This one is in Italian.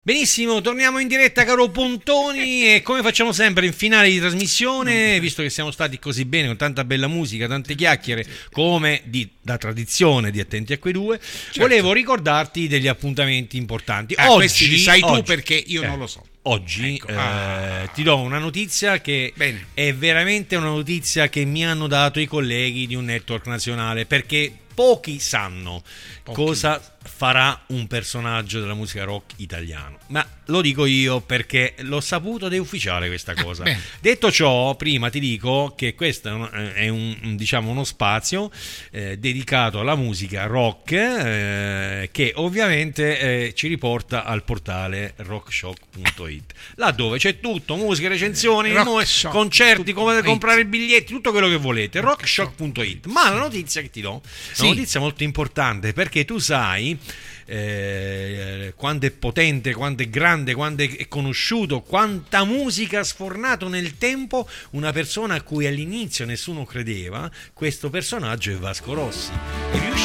Benissimo, torniamo in diretta, caro Pontoni, e come facciamo sempre in finale di trasmissione, visto che siamo stati così bene con tanta bella musica, tante chiacchiere, come da tradizione di Attenti a quei due, volevo ricordarti degli appuntamenti importanti. Questi li sai tu perché io non lo so. Oggi Ecco. ti do una notizia che Bene. è veramente una notizia che mi hanno dato i colleghi di un network nazionale, perché pochi sanno cosa farà un personaggio della musica rock italiano, ma lo dico io perché l'ho saputo ed è ufficiale questa cosa. Detto ciò, prima ti dico che questo è diciamo uno spazio dedicato alla musica rock, che ovviamente ci riporta al portale rockshock.it, laddove c'è tutto: musica, recensioni, concerti, come comprare i biglietti, tutto quello che volete. Rockshock.it. Ma la notizia che ti do, una notizia molto importante, perché tu sai quanto è potente, quanto è grande, quanto è conosciuto, quanta musica ha sfornato nel tempo una persona a cui all'inizio nessuno credeva. Questo personaggio è Vasco Rossi.